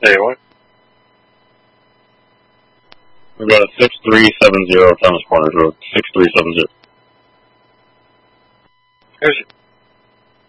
Hey, what? We've got a 6370 Thomas Corners Road. 6370.